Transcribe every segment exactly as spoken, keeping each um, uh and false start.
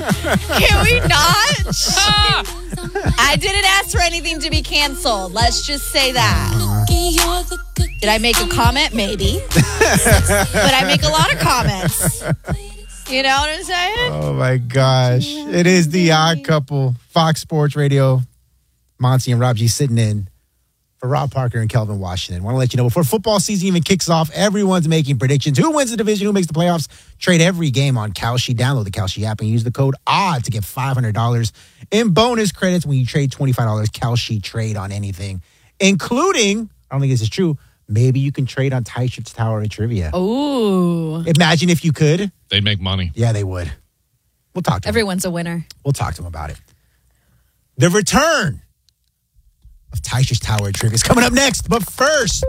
Can we not? I didn't ask for anything to be canceled. Let's just say that. Did I make a comment? Maybe. But I make a lot of comments. You know what I'm saying? Oh, my gosh. It is the Odd Couple. Fox Sports Radio. Monty and Rob G sitting in for Rob Parker and Kelvin Washington. Want to let you know, before football season even kicks off, everyone's making predictions. Who wins the division? Who makes the playoffs? Trade every game on Kalshi. Download the Kalshi app and use the code ODD to get five hundred dollars in bonus credits when you trade twenty-five dollars Kalshi trade on anything, including, I don't think this is true, maybe you can trade on Tyshird's Tower of Trivia. Ooh. Imagine if you could. They'd make money. Yeah, they would. We'll talk to them. Everyone's a winner. We'll talk to them about it. The return of Tyshird's Tower of Trivia is coming up next. But first,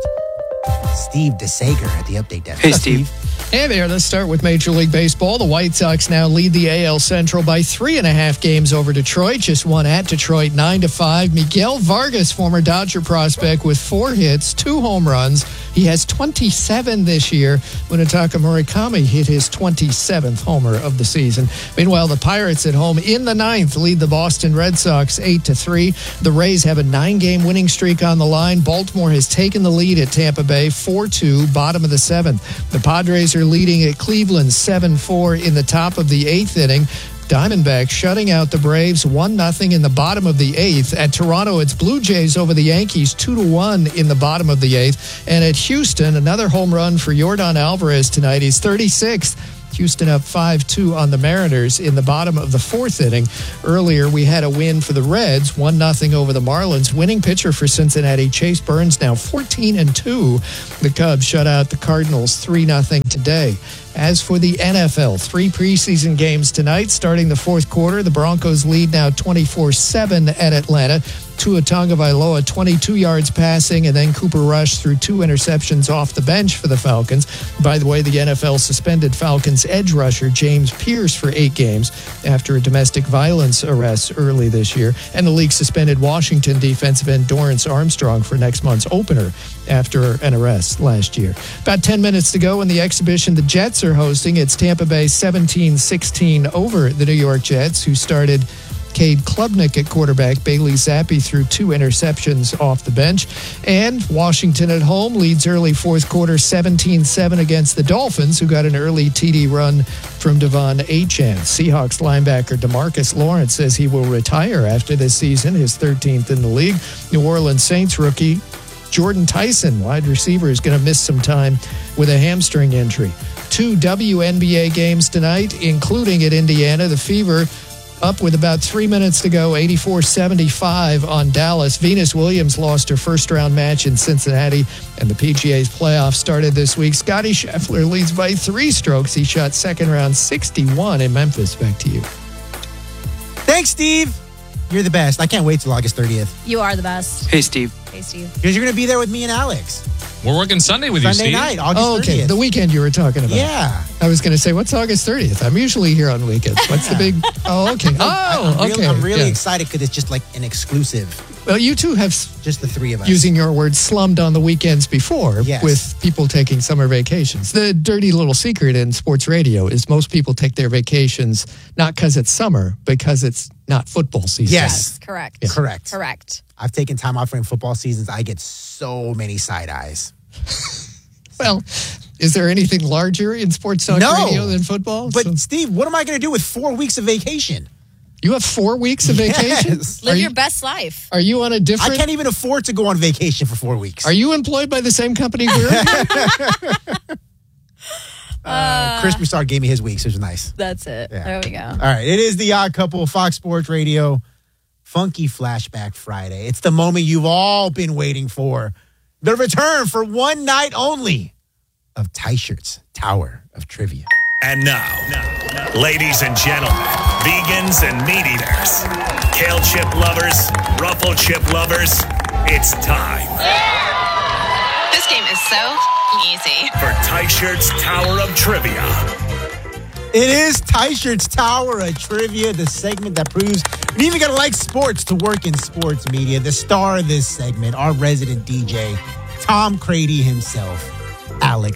Steve DeSager at the Update Desk. Hey, Steve. Hey there, let's start with Major League Baseball. The White Sox now lead the A L Central by three and a half games over Detroit. Just one at Detroit, nine to five. Miguel Vargas, former Dodger prospect, with four hits, two home runs. He has twenty-seven this year. Munetaka Murakami hit his twenty-seventh homer of the season. Meanwhile, the Pirates at home in the ninth lead the Boston Red Sox eight to three. The Rays have a nine-game winning streak on the line. Baltimore has taken the lead at Tampa Bay four two, bottom of the seventh. The Padres are leading at Cleveland seven four in the top of the eighth inning. Diamondbacks shutting out the Braves one nothing in the bottom of the eighth. At Toronto, it's Blue Jays over the Yankees two to one in the bottom of the eighth. And at Houston, another home run for Yordan Alvarez tonight. He's thirty-sixth. Houston up five two on the Mariners in the bottom of the fourth inning. Earlier, we had a win for the Reds, one nothing over the Marlins. Winning pitcher for Cincinnati, Chase Burns, now fourteen and two. The Cubs shut out the Cardinals three nothing today. As for the N F L, three preseason games tonight. Starting the fourth quarter, the Broncos lead now twenty-four seven at Atlanta. Tua Tagovailoa, twenty-two yards passing, and then Cooper Rush threw two interceptions off the bench for the Falcons. By the way, the N F L suspended Falcons edge rusher James Pierce for eight games after a domestic violence arrest early this year. And the league suspended Washington defensive end Dorrance Armstrong for next month's opener after an arrest last year. About ten minutes to go in the exhibition the Jets are hosting. It's Tampa Bay seventeen sixteen over the New York Jets, who started Cade Klubnik at quarterback. Bailey Zappi threw two interceptions off the bench. And Washington at home leads early fourth quarter seventeen seven against the Dolphins, who got an early T D run from Devon Achane. Seahawks linebacker DeMarcus Lawrence says he will retire after this season, his thirteenth in the league. New Orleans Saints rookie Jordan Tyson, wide receiver, is going to miss some time with a hamstring injury. Two W N B A games tonight, including at Indiana. The Fever up with about three minutes to go, eighty-four seventy-five on Dallas. Venus Williams lost her first-round match in Cincinnati, and the P G A's playoffs started this week. Scottie Scheffler leads by three strokes. He shot second round sixty-one in Memphis. Back to you. Thanks, Steve. You're the best. I can't wait till August thirtieth. You are the best. Hey, Steve. Hey, Steve. Because you're going to be there with me and Alex. We're working Sunday with Sunday you, Steve. night, August Oh, okay. thirtieth. The weekend you were talking about. Yeah. I was going to say, what's August thirtieth? I'm usually here on weekends. What's the big... Oh, okay. Oh, I'm okay. Really, I'm really Yeah. excited because it's just like an exclusive. Well, you two have, Just the three of us. using your word, slummed on the weekends before Yes. with people taking summer vacations. The dirty little secret in sports radio is most people take their vacations not because it's summer, because it's not football season. Yes. Correct. Yeah. Correct. Correct. I've taken time off during football seasons. I get so many side eyes. Well, is there anything larger in sports talk No. radio than football? But, So Steve, what am I going to do with four weeks of vacation? you have four weeks of vacation? Yes. Live Are your you, best life. are you on a different... I can't even afford to go on vacation for four weeks. Are you employed by the same company we're in? uh, Chris Broussard gave me his weeks, which was nice. That's it. Yeah. There we go. All right. It is the Odd Couple, Fox Sports Radio, Funky Flashback Friday. It's the moment you've all been waiting for. The return for one night only of Tyshird's Tower of Trivia. And now, ladies and gentlemen, vegans and meat eaters, kale chip lovers, ruffle chip lovers, it's time. This game is so easy. For Tyshird's Tower of Trivia. It is Tyshird's Tower of Trivia, the segment that proves you even gotta like sports to work in sports media. The star of this segment, our resident D J, Tom Crady himself, Alex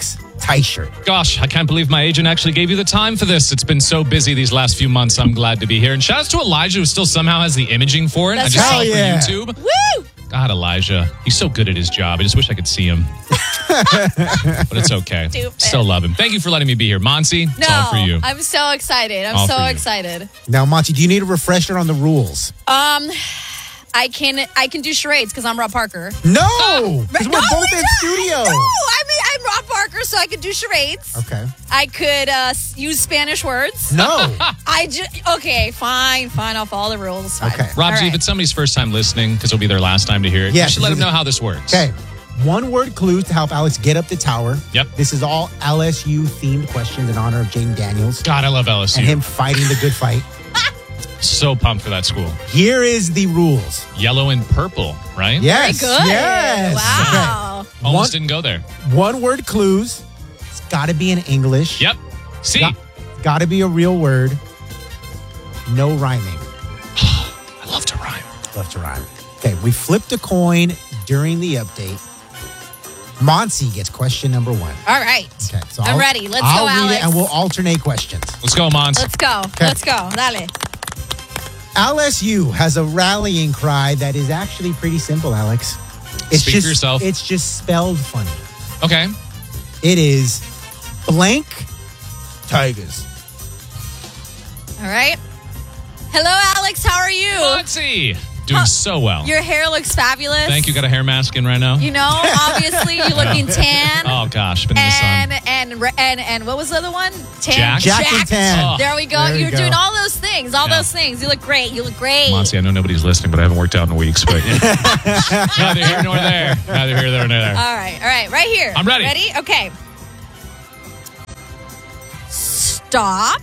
tie shirt. Gosh, I can't believe my agent actually gave you the time for this. It's been so busy these last few months. I'm glad to be here. And shout out to Elijah, who still somehow has the imaging for it. That's I just saw right. it for Yeah. YouTube. Woo! God, Elijah. He's so good at his job. I just wish I could see him. But it's okay. Stupid. Still love him. Thank you for letting me be here. Monty, it's No, all for you. I'm so excited. I'm All so for you. excited. Now, Monty, do you need a refresher on the rules? Um, I can I can do charades because I'm Rob Parker. No, because we're No, both we in don't. studio. No, I mean I'm Rob Parker, so I can do charades. Okay. I could uh, s- use Spanish words. No. I just okay, fine, fine. I'll follow the rules. Fine. Okay. Rob All G, right. if it's somebody's first time listening, because it'll be their last time to hear it, Yes, you should let this them is- know how this works. Okay. One word clues to help Alex get up the tower. Yep. This is all L S U themed questions in honor of Jaden Daniels God, I love L S U. and him fighting the good fight. So pumped for that school. Here is the rules. Yellow and purple, right? Yes. Very good. Yes. Wow. Okay. Almost One- didn't go there. One word clues. It's got to be in English. Yep. See, Got, got to be a real word. No rhyming. I love to rhyme. Left to rhyme. Okay, we flipped a coin during the update. Monty gets question number one. All right. Okay, so I'm I'll- ready. Let's I'll go, read Alex. it and we'll alternate questions. Let's go, Mons. Let's go. Let's go. Dale. L S U has a rallying cry that is actually pretty simple, Alex. It's Speak just, for yourself. It's just spelled funny. Okay. It is blank Tigers. All right. Hello, Alex. How are you? Monty, doing Huh. so well. Your hair looks fabulous. Thank you. Got a hair mask in right now. You know, obviously you're looking tan. Oh gosh, been in the sun. and, and and and what was the other one? Tan. Jack? Jack and Tan. Oh. There we go. There you You're go. doing all those things. All Yeah. those things. You look great. You look great. Monty, I know nobody's listening, but I haven't worked out in weeks. But yeah. Neither here nor there. Neither here nor there. All right. All right. Right here. I'm ready. Ready? Okay. Stop.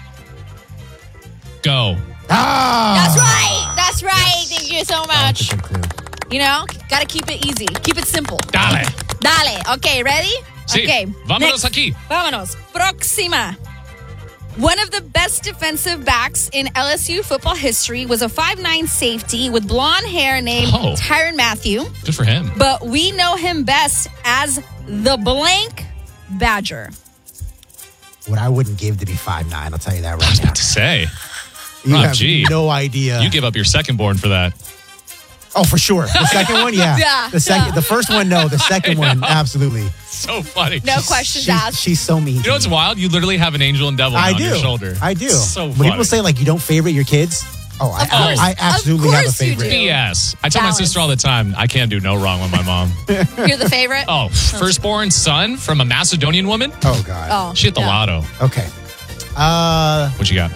Go. Ah! That's right. That's right. Thank you so That's much. a good clue. You know, got to keep it easy. Keep it simple. Dale. Dale. Okay, ready? Sí. Okay. Vámonos next. aquí. Vámonos. Próxima. One of the best defensive backs in L S U football history was a five nine safety with blonde hair named Oh. Tyrann Mathieu, Good for him. but we know him best as the blank Badger. What I wouldn't give to be five nine, I'll tell you that I was right now. about to say, You Rob have G. no idea. you give up your second born for that. Oh, for sure. The second one, yeah. Yeah, The second, yeah. the first one, no. The second one, absolutely. So funny. No questions She's, asked. she's so mean. You know what's wild? You literally have an angel and devil I on do. your shoulder. I do. So when funny. people say like you don't favorite your kids, oh, I, Of course. I, I absolutely Of have a course you favorite. do. B S. I tell my Balance. sister all the time, I can't do no wrong with my mom. You're the favorite? Oh, firstborn son from a Macedonian woman? Oh God. Oh, She hit the yeah. lotto. Okay. Uh, What you got?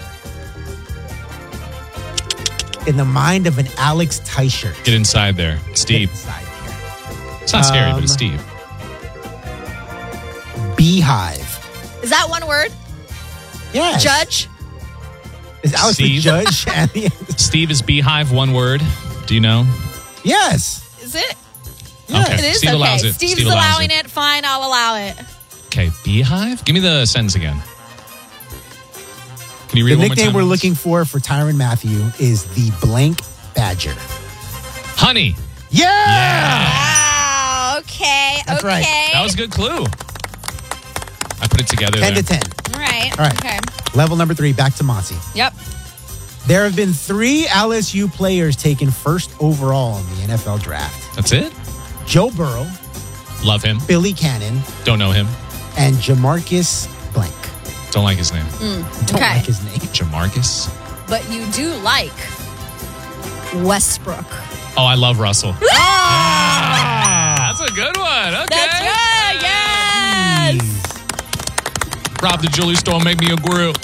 in the mind of an Alex Teichert. Get inside there. Steve. Inside here. It's not scary, Um, but it's Steve. Beehive. Is that one word? Yes. Judge? Is Alex the Steve? judge? And the- Steve is beehive, one word. Do you know? yes. Is it? Yes. Okay. It is? Steve okay. allows it. Steve's Steve allows allowing it. it. Fine, I'll allow it. Okay, beehive? Give me the sentence again. Can you read The it one more nickname time? we're looking for for Tyrann Mathieu is the blank Badger. Honey. Yeah. Wow. Okay. That's okay. right. That was a good clue. I put it together ten there. to ten. All right. All right. Okay. Level number three. Back to Monty. Yep. There have been three L S U players taken first overall in the N F L draft: That's it? Joe Burrow, Love him. Billy Cannon, Don't know him. and Jamarcus Blank. Don't like his name. Don't Okay. like his name. Jamarcus? But you do like Westbrook. Oh, I love Russell. Ah, that's a good one. Okay. That's right. Yes. Rob the jewelry store, make me a grill.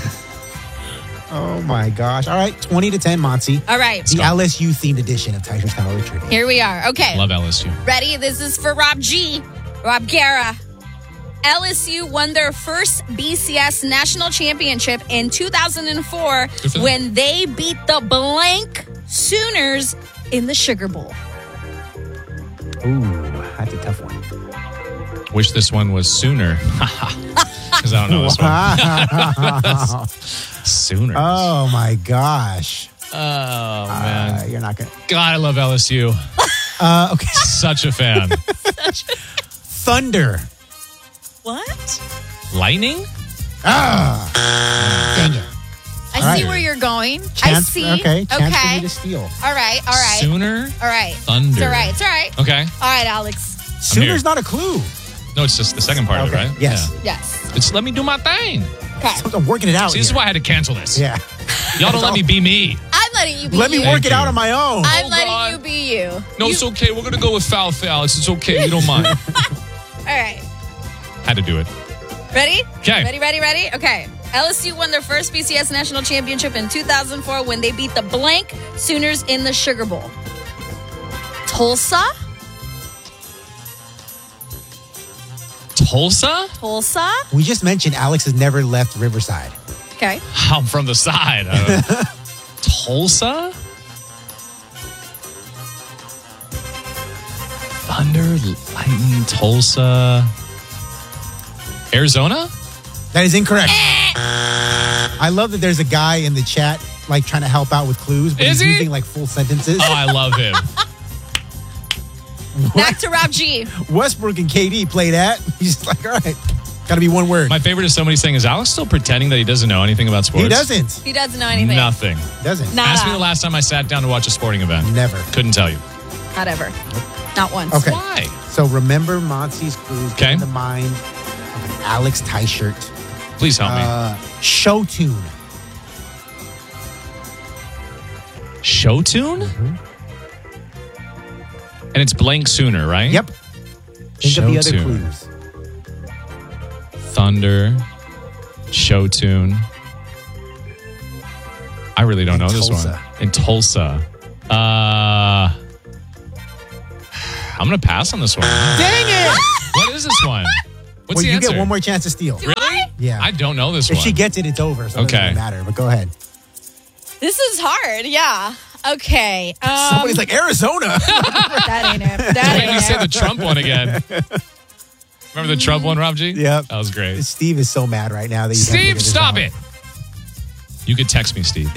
Oh my gosh! All right, twenty to ten, Monty. All right. The L S U themed edition of Tiger's Tower Trivia. Here we are. Okay. Love L S U. Ready? This is for Rob G. Rob Guerra. L S U won their first B C S national championship in two thousand four Good for them. when they beat the blank Sooners in the Sugar Bowl. Ooh, that's a tough one. Wish this one was sooner. Because I don't know this one. Sooner. Oh my gosh! Oh, man. Uh, you're not gonna. God, I love L S U. Uh, okay, Such a fan. Thunder. What? Lightning? Ah. Dang it. I All see right. where you're going. I Chance- see. Okay, chance for okay. you to steal. All right. All right. Sooner? All right. Thunder. It's all right. It's all right. Okay. All right, Alex. Sooner's not a clue. No, it's just the second part of it, Okay, right? yes. Yeah. Yes. It's let me do my thing. Okay. I'm working it out. See, this is here. why I had to cancel this. Yeah. Y'all don't let me be me. I'm letting you be Let me you. work Thank it out you. on my own. I'm Oh, letting God. you be you. No, You- it's okay. We're going to go with foul for Alex. It's okay. We don't mind. All right. Had to do it. Ready? 'Kay. Ready, ready, ready? Okay. L S U won their first B C S national championship in two thousand four when they beat the blank Sooners in the Sugar Bowl. Tulsa? Tulsa? Tulsa? We just mentioned Alex has never left Riverside. Okay. I'm from the side. Uh, Tulsa? Thunder, lightning, Tulsa. Arizona? That is incorrect. I love that there's a guy in the chat like trying to help out with clues, but Is he's he? using like full sentences. Oh, I love him. Back to Rob G. Westbrook and K D played at. He's like, all right, got to be one word. My favorite is somebody saying, is Alex still pretending that he doesn't know anything about sports? He doesn't. He doesn't know anything. Nothing. Doesn't. Nada. Ask me the last time I sat down to watch a sporting event. Never. Couldn't tell you. Not ever. Not once. Okay. Why? So remember Monty's clues. Okay. Get in the mind of an Alex tie shirt. Please help me. Uh, show tune. Show tune? Mm-hmm. And it's blank sooner, right? Yep. Think Show of the other tune. clues. Thunder. Show tune. I really don't In know this Tulsa. one. In Tulsa. Uh, I'm going to pass on this one. Dang it! What is this one? What's Well, the you answer? get one more chance to steal. Really? Yeah. I don't know this If one. she gets it, it's over. So it Okay. doesn't matter. But go ahead. This is hard. Yeah. Okay. Um, Somebody's like Arizona. that ain't it. That Wait, you ain't said it. the Trump one again. Remember the Trump one, Rob G? Yep. That was great. Steve is so mad right now that he's Steve, stop it. You could text me, Steve.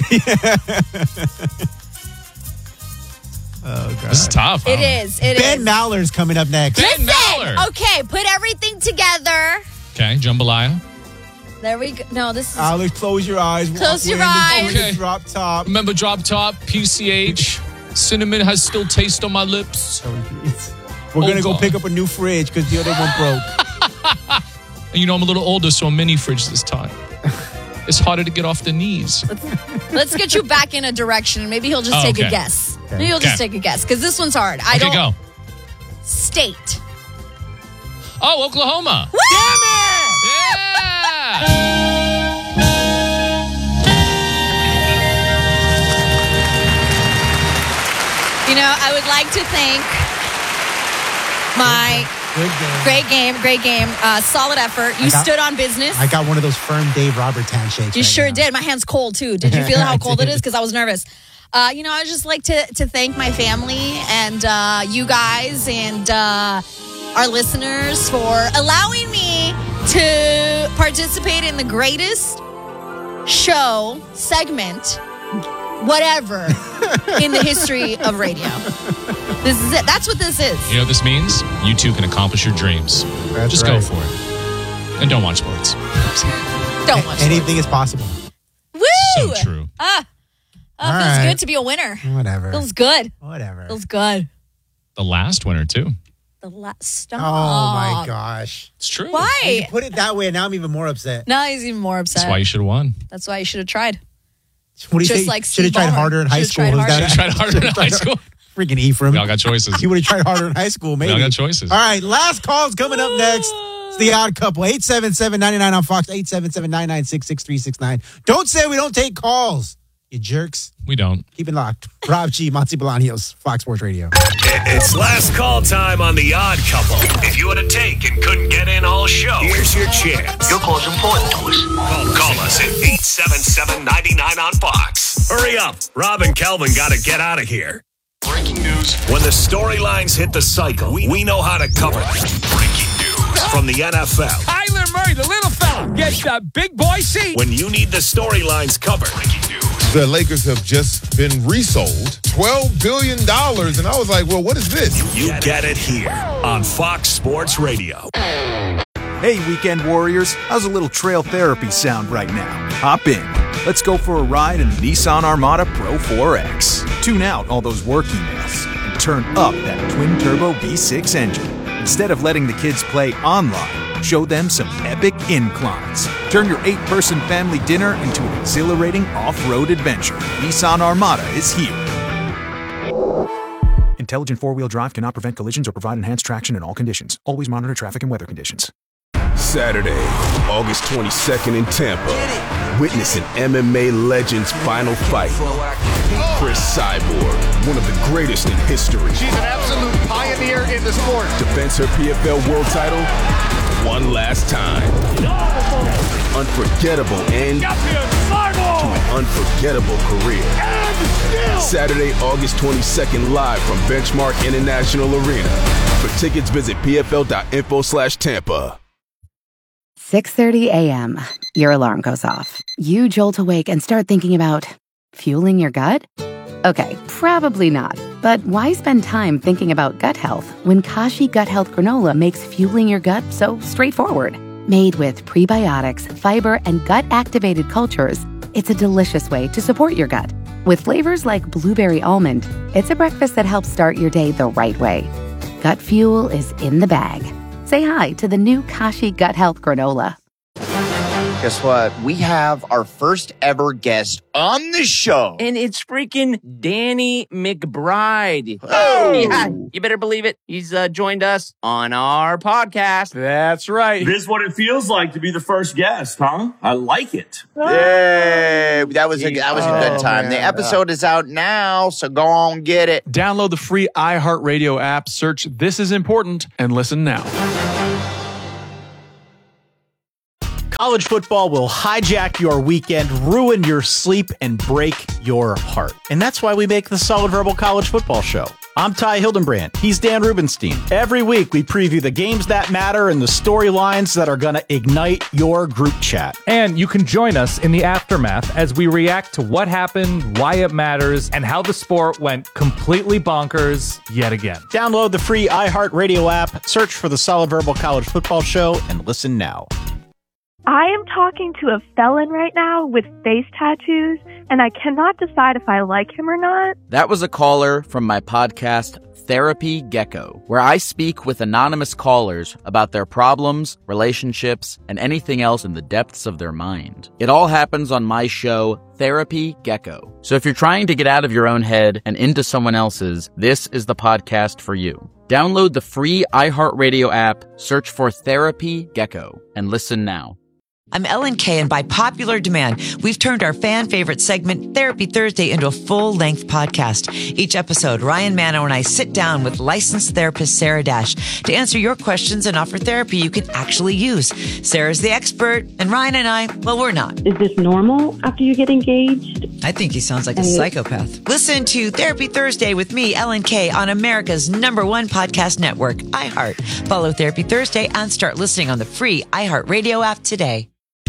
Oh god. This is tough. It huh? is. It Ben is. Maller's coming up next. Ben Maller. Okay, put everything together. Okay, jambalaya. There we go. No, this is. Alex, close your eyes. Close your We're in the- eyes. we're in the Okay. Drop top. Remember drop top, P C H. Cinnamon has still taste on my lips. We're gonna Oh, go God. pick up a new fridge because the other one broke. And you know I'm a little older, so a mini fridge this time. It's harder to get off the knees. Let's get you back in a direction. Maybe he'll just Oh, take a okay. guess. Maybe he'll just Okay. take a guess because this one's hard. I Okay, don't. go. State. Oh, Oklahoma. Woo! Yeah. You know, I would like to thank my Good game. great game, great game, uh, solid effort. You I got- stood on business. I got one of those firm Dave Roberts handshakes. You right sure now. did. My hand's cold too. Did you feel how I cold it did. is? Because I was nervous. Uh, you know, I would just like to to thank my family and uh, you guys and uh, our listeners for allowing me to participate in the greatest show segment, whatever, in the history of radio. This is it. That's what this is. You know what this means? You too can accomplish your dreams. That's Just right. go for it. And don't watch sports. Don't watch Anything is possible. Woo! So true. Ah, oh, All feels right. good to be a winner. Whatever. Feels good. Whatever. Feels good. The last winner, too. The last stop. Oh my gosh. It's true. Why? You put it that way, and now I'm even more upset. Now he's even more upset. That's why you should have won. That's why you should have tried. What do you Just think? like Should have Steve tried Ballmer. harder in high Should've school. tried Is harder. that- Should have tried harder in high school. Freaking Ephraim. We all got choices. He would have tried harder in high school, maybe. all got choices. All right, last call's coming up next. It's the Odd Couple. eight seven seven, nine nine on Fox, eight seven seven, nine nine six, six three six nine. Don't say we don't take calls, you jerks. We don't. Keep it locked. Rob G, Monty Bolaños, Fox Sports Radio. It's last call time on The Odd Couple. If you had a take and couldn't get in all show, here's your chance. Your call is important to us. Call, call us at eight seven seven, nine nine on Fox. Hurry up. Rob and Kelvin got to get out of here. Breaking news. When the storylines hit the cycle, we, we know how to cover them. Breaking news. From the N F L, Kyler Murray, the little fella, gets the big boy seat. when you need the storylines covered, Breaking news. The Lakers have just been resold twelve billion dollars. And I was like, well, what is this? you get it here on Fox Sports Radio. Hey, weekend warriors, how's a little trail therapy sound right now? Hop in. Let's go for a ride in the Nissan Armada Pro four X. Tune out all those work emails and turn up that twin-turbo V six engine. Instead of letting the kids play online, show them some epic inclines. Turn your eight-person family dinner into an exhilarating off-road adventure. Nissan Armada is here. Intelligent four-wheel drive cannot prevent collisions or provide enhanced traction in all conditions. Always monitor traffic and weather conditions. Saturday, August twenty-second in Tampa. Witness an M M A legend's final fight. Chris Cyborg, one of the greatest in history. She's an absolute pioneer in the sport. Defends her P F L world title one last time. Unforgettable end to an unforgettable career. Saturday, August twenty-second, live from Benchmark International Arena. For tickets, visit pfl.info slash Tampa. six thirty a.m. Your alarm goes off. You jolt awake and start thinking about fueling your gut? Okay, probably not. But why spend time thinking about gut health when Kashi Gut Health Granola makes fueling your gut so straightforward? Made with prebiotics, fiber, and gut-activated cultures, it's a delicious way to support your gut. With flavors like blueberry almond, it's a breakfast that helps start your day the right way. Gut fuel is in the bag. Say hi to the new Kashi Gut Health Granola. Guess what? We have our first ever guest on the show. And it's freaking Danny McBride. Oh! Yeah, you better believe it. He's uh, joined us on our podcast. That's right. This is what it feels like to be the first guest, huh? I like it. Yay! That was a, that was a good time. Oh, the man. episode is out now, so go on, get it. Download the free iHeartRadio app, search This Is Important, and listen now. College football will hijack your weekend, ruin your sleep, and break your heart. And that's why we make the Solid Verbal College Football Show. I'm Ty Hildenbrand. He's Dan Rubenstein. Every week, we preview the games that matter and the storylines that are going to ignite your group chat. And you can join us in the aftermath as we react to what happened, why it matters, and how the sport went completely bonkers yet again. Download the free iHeartRadio app, search for the Solid Verbal College Football Show, and listen now. I am talking to a felon right now with face tattoos, and I cannot decide if I like him or not. That was a caller from my podcast, Therapy Gecko, where I speak with anonymous callers about their problems, relationships, and anything else in the depths of their mind. It all happens on my show, Therapy Gecko. So if you're trying to get out of your own head and into someone else's, this is the podcast for you. Download the free iHeartRadio app, search for Therapy Gecko, and listen now. I'm Ellen Kay, and by popular demand, we've turned our fan favorite segment, Therapy Thursday, into a full-length podcast. Each episode, Ryan Mano and I sit down with licensed therapist Sarah Dash to answer your questions and offer therapy you can actually use. Sarah's the expert, and Ryan and I, well, we're not. Is this normal after you get engaged? I think he sounds like a psychopath. Listen to Therapy Thursday with me, Ellen Kay, on America's number one podcast network, iHeart. Follow Therapy Thursday and start listening on the free iHeartRadio app today.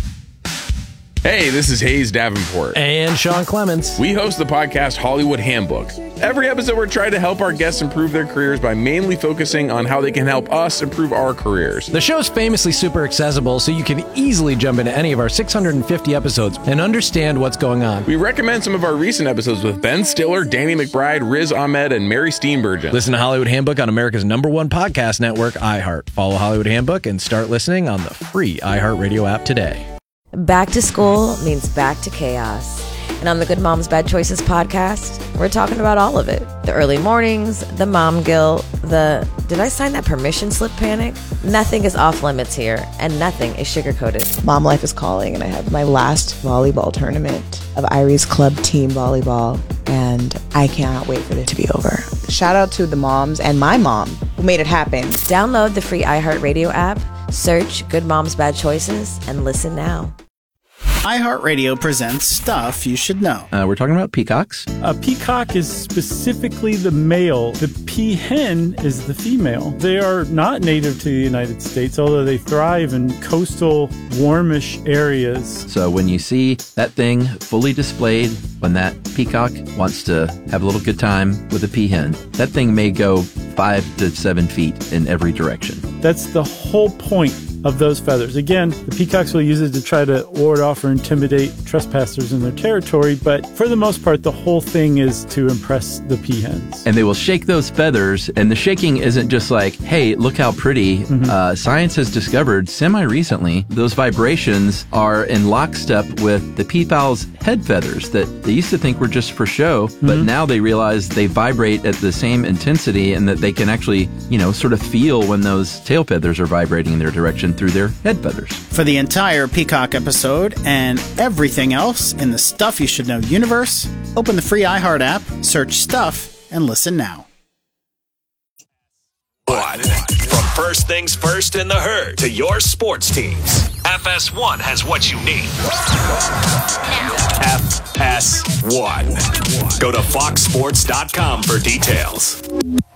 Hey, this is Hayes Davenport. And Sean Clements. We host the podcast Hollywood Handbook. Every episode, we're trying to help our guests improve their careers by mainly focusing on how they can help us improve our careers. The show's famously super accessible, so you can easily jump into any of our six hundred fifty episodes and understand what's going on. We recommend some of our recent episodes with Ben Stiller, Danny McBride, Riz Ahmed, and Mary Steenburgen. Listen to Hollywood Handbook on America's number one podcast network, iHeart. Follow Hollywood Handbook and start listening on the free iHeartRadio app today. Back to school means back to chaos. And on the Good Moms Bad Choices podcast, we're talking about all of it. The early mornings, the mom guilt, the did I sign that permission slip panic? Nothing is off limits here, and nothing is sugar-coated. Mom life is calling, and I have my last volleyball tournament of Irie's club team volleyball, and I cannot wait for it to be over. Shout out to the moms and my mom who made it happen. Download the free iHeartRadio app, search Good Moms Bad Choices, and listen now. iHeartRadio presents Stuff You Should Know. Uh, we're talking about peacocks. A peacock is specifically the male. The peahen is the female. They are not native to the United States, although they thrive in coastal, warmish areas. So when you see that thing fully displayed, when that peacock wants to have a little good time with a peahen, that thing may go five to seven feet in every direction. That's the whole point of those feathers. Again, the peacocks will use it to try to ward off or intimidate trespassers in their territory, but for the most part, the whole thing is to impress the peahens. And they will shake those feathers, and the shaking isn't just like, hey, look how pretty. Mm-hmm. Uh, science has discovered semi-recently those vibrations are in lockstep with the peafowl's head feathers that they used to think were just for show, mm-hmm. but now they realize they vibrate at the same intensity and that they can actually, you know, sort of feel when those tail feathers are vibrating in their direction through their head feathers. For the entire Peacock episode and everything else in the Stuff You Should Know universe, open the free iHeart app, search Stuff, and listen now. One. From first things first in the herd to your sports teams, F S one has what you need. F S one. Go to fox sports dot com for details.